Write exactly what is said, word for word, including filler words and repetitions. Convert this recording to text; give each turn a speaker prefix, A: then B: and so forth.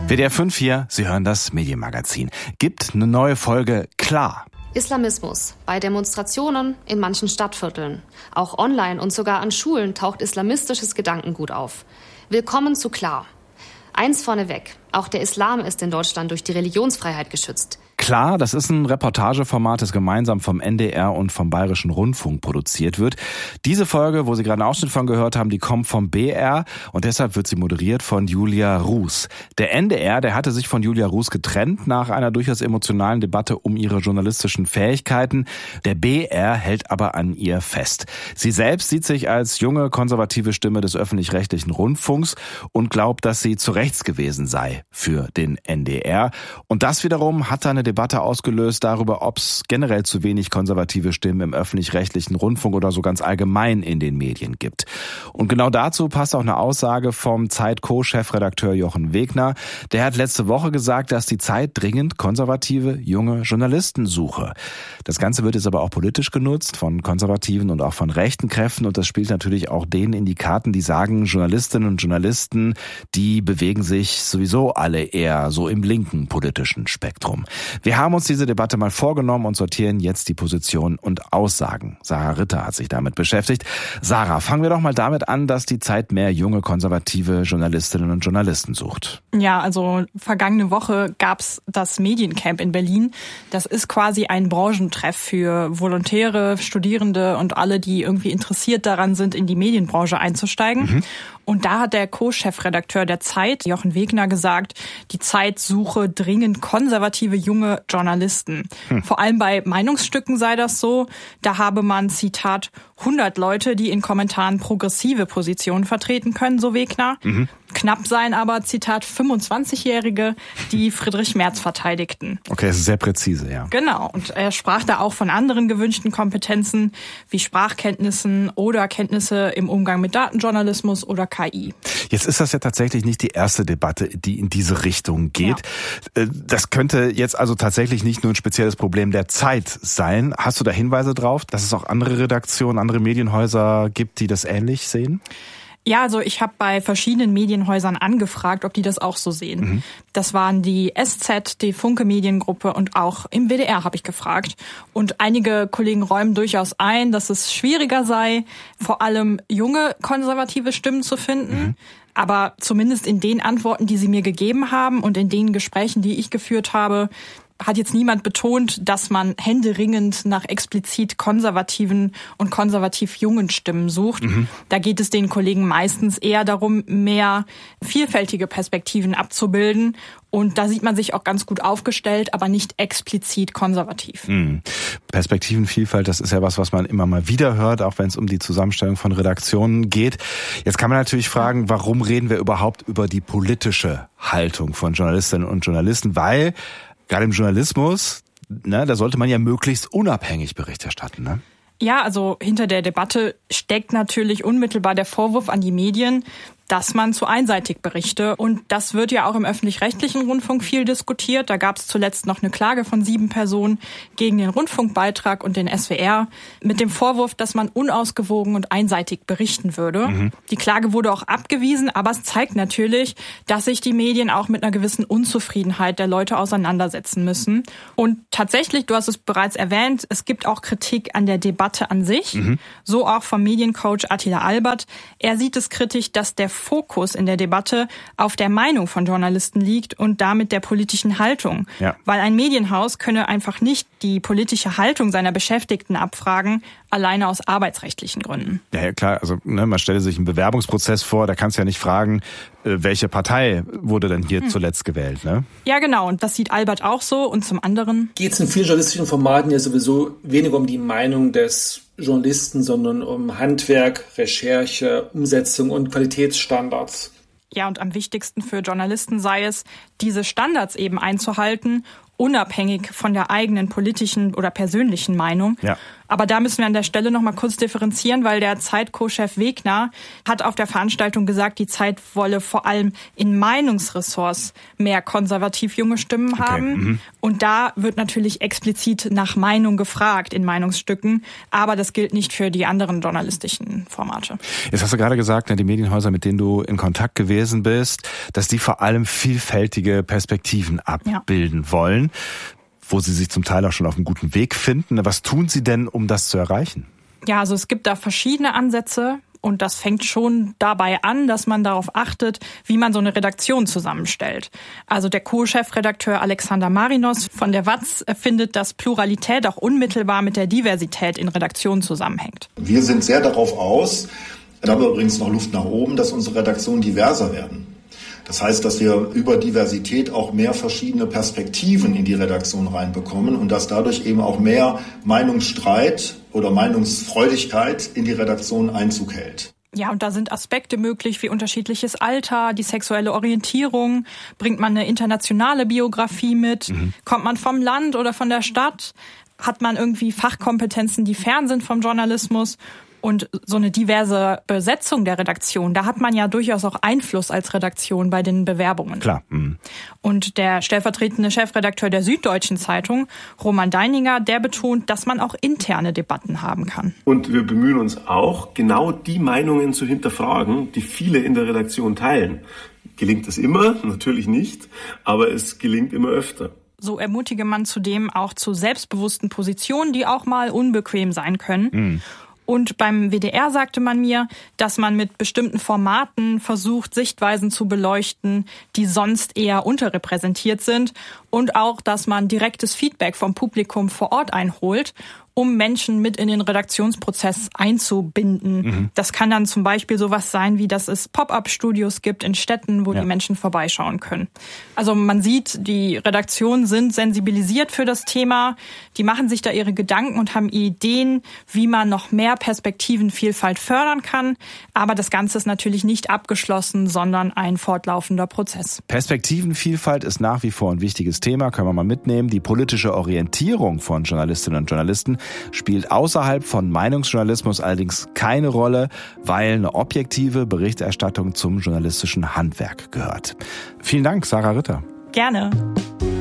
A: W D R fünf hier, Sie hören das Medienmagazin. Gibt eine neue Folge Klar.
B: Islamismus bei Demonstrationen in manchen Stadtvierteln. Auch online und sogar an Schulen taucht islamistisches Gedankengut auf. Willkommen zu Klar. Eins vorneweg, auch der Islam ist in Deutschland durch die Religionsfreiheit geschützt.
A: Klar, das ist ein Reportageformat, das gemeinsam vom N D R und vom Bayerischen Rundfunk produziert wird. Diese Folge, wo Sie gerade einen Ausschnitt von gehört haben, die kommt vom B R und deshalb wird sie moderiert von Julia Ruß. Der N D R, der hatte sich von Julia Ruß getrennt nach einer durchaus emotionalen Debatte um ihre journalistischen Fähigkeiten. Der B R hält aber an ihr fest. Sie selbst sieht sich als junge, konservative Stimme des öffentlich-rechtlichen Rundfunks und glaubt, dass sie zu rechts gewesen sei für den N D R. Und das wiederum hat eine Debatte ausgelöst darüber, ob es generell zu wenig konservative Stimmen im öffentlich-rechtlichen Rundfunk oder so ganz allgemein in den Medien gibt. Und genau dazu passt auch eine Aussage vom Zeit-Co-Chefredakteur Jochen Wegner. Der hat letzte Woche gesagt, dass die Zeit dringend konservative, junge Journalisten suche. Das Ganze wird jetzt aber auch politisch genutzt von konservativen und auch von rechten Kräften und das spielt natürlich auch denen in die Karten, die sagen, Journalistinnen und Journalisten, die bewegen sich sowieso alle eher so im linken politischen Spektrum. Wir haben uns diese Debatte mal vorgenommen und sortieren jetzt die Positionen und Aussagen. Sarah Ritter hat sich damit beschäftigt. Sarah, fangen wir doch mal damit an, dass die Zeit mehr junge, konservative Journalistinnen und Journalisten sucht.
C: Ja, also vergangene Woche gab's das Mediencamp in Berlin. Das ist quasi ein Branchentreff für Volontäre, Studierende und alle, die irgendwie interessiert daran sind, in die Medienbranche einzusteigen. Mhm. Und da hat der Co-Chefredakteur der Zeit, Jochen Wegner, gesagt, die Zeit suche dringend konservative junge Journalisten. Hm. Vor allem bei Meinungsstücken sei das so. Da habe man, Zitat, hundert Leute, die in Kommentaren progressive Positionen vertreten können, so Wegner. Mhm. Knapp seien aber, Zitat, fünfundzwanzigjährige, die Friedrich Merz verteidigten.
A: Okay, das ist sehr präzise, ja.
C: Genau. Und er sprach da auch von anderen gewünschten Kompetenzen wie Sprachkenntnissen oder Kenntnisse im Umgang mit Datenjournalismus oder K I.
A: Jetzt ist das ja tatsächlich nicht die erste Debatte, die in diese Richtung geht. Ja. Das könnte jetzt also tatsächlich nicht nur ein spezielles Problem der Zeit sein. Hast du da Hinweise drauf, dass es auch andere Redaktionen, andere Medienhäuser gibt, die das ähnlich sehen?
C: Ja, also ich habe bei verschiedenen Medienhäusern angefragt, ob die das auch so sehen. Mhm. Das waren die S Z, die Funke Mediengruppe und auch im W D R habe ich gefragt. Und einige Kollegen räumen durchaus ein, dass es schwieriger sei, vor allem junge konservative Stimmen zu finden. Mhm. Aber zumindest in den Antworten, die sie mir gegeben haben und in den Gesprächen, die ich geführt habe, hat jetzt niemand betont, dass man händeringend nach explizit konservativen und konservativ jungen Stimmen sucht. Mhm. Da geht es den Kollegen meistens eher darum, mehr vielfältige Perspektiven abzubilden. Und da sieht man sich auch ganz gut aufgestellt, aber nicht explizit konservativ.
A: Mhm. Perspektivenvielfalt, das ist ja was, was man immer mal wieder hört, auch wenn es um die Zusammenstellung von Redaktionen geht. Jetzt kann man natürlich fragen, warum reden wir überhaupt über die politische Haltung von Journalistinnen und Journalisten? Weil gerade im Journalismus, ne, da sollte man ja möglichst unabhängig Bericht erstatten, ne?
C: Ja, also hinter der Debatte steckt natürlich unmittelbar der Vorwurf an die Medien, dass man zu einseitig berichte. Und das wird ja auch im öffentlich-rechtlichen Rundfunk viel diskutiert. Da gab es zuletzt noch eine Klage von sieben Personen gegen den Rundfunkbeitrag und den S W R mit dem Vorwurf, dass man unausgewogen und einseitig berichten würde. Mhm. Die Klage wurde auch abgewiesen, aber es zeigt natürlich, dass sich die Medien auch mit einer gewissen Unzufriedenheit der Leute auseinandersetzen müssen. Und tatsächlich, du hast es bereits erwähnt, es gibt auch Kritik an der Debatte an sich. Mhm. So auch vom Mediencoach Attila Albert. Er sieht es kritisch, dass der Fokus in der Debatte auf der Meinung von Journalisten liegt und damit der politischen Haltung. Ja. Weil ein Medienhaus könne einfach nicht die politische Haltung seiner Beschäftigten abfragen, alleine aus arbeitsrechtlichen Gründen.
A: Ja, ja klar, also ne, man stelle sich einen Bewerbungsprozess vor, da kannst du ja nicht fragen, welche Partei wurde denn hier hm. zuletzt gewählt, ne?
C: Ja, genau, und das sieht Albert auch so. Und zum anderen
D: geht es in vielen journalistischen Formaten ja sowieso weniger um die Meinung des Journalisten, sondern um Handwerk, Recherche, Umsetzung und Qualitätsstandards.
C: Ja, und am wichtigsten für Journalisten sei es, diese Standards eben einzuhalten unabhängig von der eigenen politischen oder persönlichen Meinung.
A: Ja.
C: Aber da müssen wir an der Stelle noch mal kurz differenzieren, weil der Zeit-Co-Chef Wegner hat auf der Veranstaltung gesagt, die Zeit wolle vor allem in Meinungsressorts mehr konservativ junge Stimmen haben.
A: Okay. Mhm.
C: Und da wird natürlich explizit nach Meinung gefragt in Meinungsstücken. Aber das gilt nicht für die anderen journalistischen Formate.
A: Jetzt hast du gerade gesagt, die Medienhäuser, mit denen du in Kontakt gewesen bist, dass die vor allem vielfältige Perspektiven abbilden ja. wollen, wo sie sich zum Teil auch schon auf einem guten Weg finden. Was tun sie denn, um das zu erreichen?
C: Ja, also es gibt da verschiedene Ansätze und das fängt schon dabei an, dass man darauf achtet, wie man so eine Redaktion zusammenstellt. Also der Co-Chefredakteur Alexander Marinos von der W A Z findet, dass Pluralität auch unmittelbar mit der Diversität in Redaktionen zusammenhängt.
E: Wir sind sehr darauf aus, da haben wir übrigens noch Luft nach oben, dass unsere Redaktionen diverser werden. Das heißt, dass wir über Diversität auch mehr verschiedene Perspektiven in die Redaktion reinbekommen und dass dadurch eben auch mehr Meinungsstreit oder Meinungsfreudigkeit in die Redaktion Einzug hält.
C: Ja, und da sind Aspekte möglich wie unterschiedliches Alter, die sexuelle Orientierung, bringt man eine internationale Biografie mit, mhm. kommt man vom Land oder von der Stadt, hat man irgendwie Fachkompetenzen, die fern sind vom Journalismus. Und so eine diverse Besetzung der Redaktion, da hat man ja durchaus auch Einfluss als Redaktion bei den Bewerbungen.
A: Klar. Mhm.
C: Und der stellvertretende Chefredakteur der Süddeutschen Zeitung, Roman Deininger, der betont, dass man auch interne Debatten haben kann.
F: Und wir bemühen uns auch, genau die Meinungen zu hinterfragen, die viele in der Redaktion teilen. Gelingt das immer? Natürlich nicht, aber es gelingt immer öfter.
C: So ermutige man zudem auch zu selbstbewussten Positionen, die auch mal unbequem sein können. Mhm. Und beim W D R sagte man mir, dass man mit bestimmten Formaten versucht, Sichtweisen zu beleuchten, die sonst eher unterrepräsentiert sind. Und auch, dass man direktes Feedback vom Publikum vor Ort einholt, um Menschen mit in den Redaktionsprozess einzubinden. Mhm. Das kann dann zum Beispiel sowas sein, wie dass es Pop-up-Studios gibt in Städten, wo ja. die Menschen vorbeischauen können. Also man sieht, die Redaktionen sind sensibilisiert für das Thema, die machen sich da ihre Gedanken und haben Ideen, wie man noch mehr Perspektivenvielfalt fördern kann. Aber das Ganze ist natürlich nicht abgeschlossen, sondern ein fortlaufender Prozess.
A: Perspektivenvielfalt ist nach wie vor ein wichtiges Thema, können wir mal mitnehmen. Die politische Orientierung von Journalistinnen und Journalisten spielt außerhalb von Meinungsjournalismus allerdings keine Rolle, weil eine objektive Berichterstattung zum journalistischen Handwerk gehört. Vielen Dank, Sarah Ritter.
C: Gerne.